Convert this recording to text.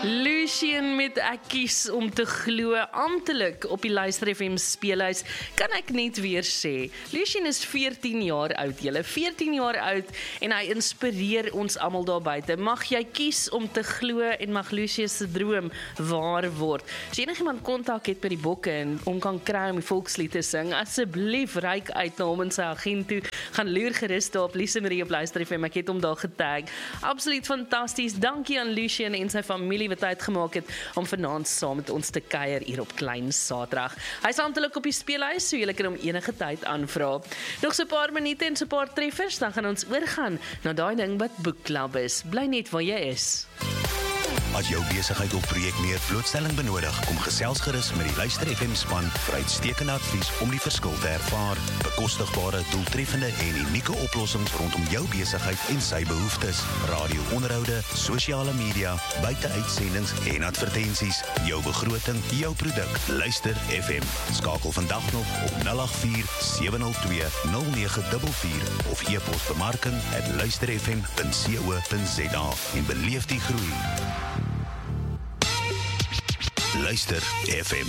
Lucien met Ek kies om te glo, amptelik op die Luister FM speelhuis, kan ek net weer sê, Lucien is 14 jaar oud, julle, 14 jaar oud, en hy inspireer ons almal daar buite. Mag jy kies om te glo en mag Lucien se droom waar word. As enigiemand kontak het by die bokke en om kan kry om die volkslied te sing, asseblief reik uit na hom en sy agent toe, gaan loer gerus daar op Lise Marie op Luister FM, ek het hom daar getag. Absoluut fantasties, dankie aan Lucien en sy familie wat uitgemaak het om vanaand saam met ons te kuier hier op Klein Saterdag. Hy is amptelik op die speelhuis, so julle kan hom enige tyd aanvra. Nog so 'n paar minute en so 'n paar treffers, dan gaan ons oorgaan na daai ding wat boekklub is. Bly net waar jy is. As jou besigheid of projek meer blootstelling benodig, kom gesels gerus met die Luister FM span vir uitstekende advies om die verskil te ervaar. Bekostigbare, doeltreffende en unieke oplossings rondom jou besigheid en sy behoeftes. Radio-onderhoude, sosiale media, buiteuitsendings en advertensies. Jou begroting, jou produk. Luister FM. Skakel vandag nog op 084 702 0944 of e-pos bemarking@luisterfm.co.za en beleef die groei. Luister FM.